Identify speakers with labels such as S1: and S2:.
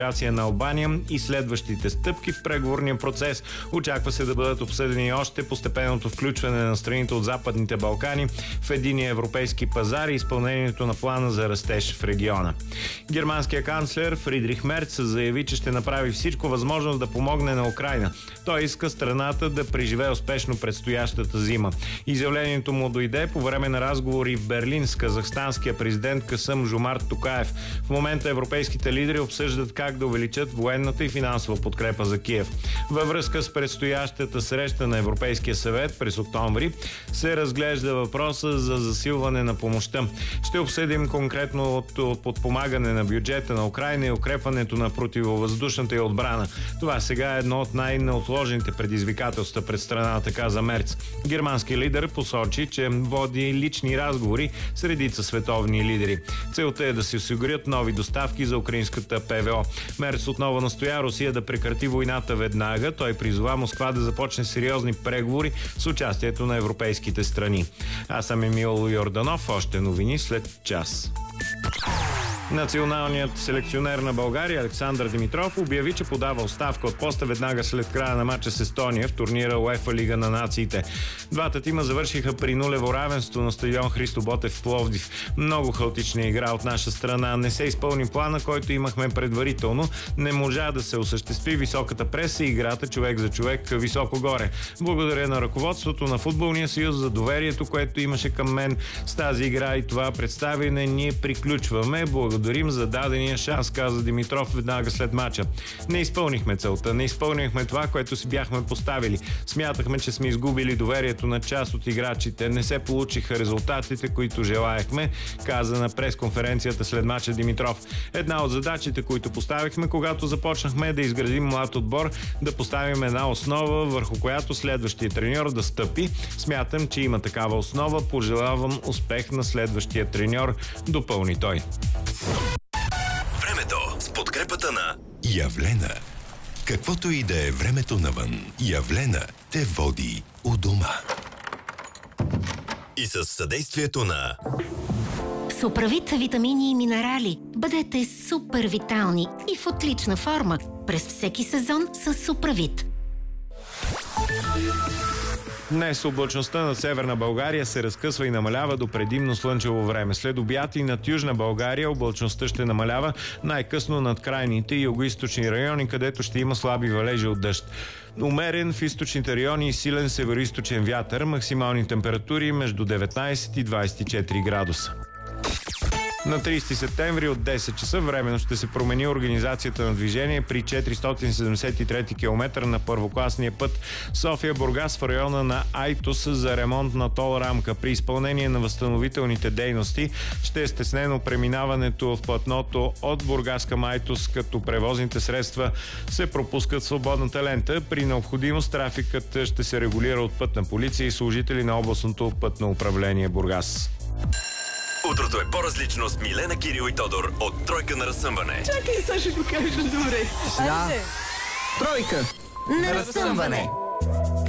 S1: на Албания и следващите стъпки в преговорния процес. Очаква се да бъдат обсъдени още постепенното включване на страните от Западните Балкани в единия европейски пазар и изпълнението на плана за растеж в региона. Германският канцлер Фридрих Мерц заяви, че ще направи всичко възможно да помогне на Украйна. Той иска страната да преживее успешно предстоящата зима. Изявлението му дойде по време на разговори в Берлин с казахстанския президент Касъм Жомарт Токаев. В момента европейските лидери обсъждат как да увеличат военната и финансова подкрепа за Киев. Във връзка с предстоящата среща на Европейския съвет през октомври се разглежда въпроса за засилване на помощта. Ще обсъдим конкретно от подпомагане на бюджета на Украйна и укрепването на противовъздушната и отбрана. Това сега е едно от най-неотложните предизвикателства пред страната, каза Мерц. Германски лидер посочи, че води лични разговори с редица световни лидери. Целта е да се осигурят нови доставки за украинската ПВО. Мерц отново настоя Русия да прекрати войната веднага. Той призова Москва да започне сериозни преговори с участието на европейските страни. Аз съм Емил Йорданов. Още новини след час. Националният селекционер на България Александър Димитров обяви, че подава оставка от поста веднага след края на мача с Естония в турнира УЕФА Лига на нациите. Двата тима завършиха при нулево равенство на стадион Христо Ботев в Пловдив. Много хаотична игра от наша страна. Не се изпълни плана, който имахме предварително. Не можа да се осъществи високата преса и играта човек за човек високо горе. Благодаря на ръководството на Футболния съюз за доверието, което имаше към мен с тази игра и това представяне. Ние приключваме. Благодарим за дадения шанс, каза Димитров веднага след мача. Не изпълнихме целта, не изпълнихме това, което си бяхме поставили. Смятахме, че сме изгубили доверието на част от играчите. Не се получиха резултатите, които желаехме, каза на пресконференцията след мача Димитров. Една от задачите, които поставихме, когато започнахме да изградим млад отбор, да поставим една основа, върху която следващия треньор да стъпи. Смятам, че има такава основа. Пожелавам успех на следващия треньор, допълни той.
S2: Времето с подкрепата на Явлена. Каквото и да е времето навън, Явлена те води у дома. И с съдействието на
S3: Суправит витамини и минерали. Бъдете супер витални и в отлична форма през всеки сезон с Суправит.
S1: Днес облачността над Северна България се разкъсва и намалява до предимно слънчево време. След обяд и над Южна България облачността ще намалява най-късно над крайните и югоизточни райони, където ще има слаби валежи от дъжд. Умерен в източните райони и силен североизточен вятър, максимални температури между 19 и 24 градуса. На 30 септември от 10 часа временно ще се промени организацията на движение при 473 км на първокласния път София-Бургас в района на Айтос за ремонт на тол рамка. При изпълнение на възстановителните дейности ще е стеснено преминаването в платното от Бургас към Айтос, като превозните средства се пропускат в свободната лента. При необходимост трафикът ще се регулира от пътна полиция и служители на областното пътно управление Бургас.
S2: Утрото е по-различно с Милена, Кирил и Тодор от Тройка на разсъмване.
S4: Чакай, сега ще го кажа добре.
S5: Да. Тройка
S3: На разсъмване.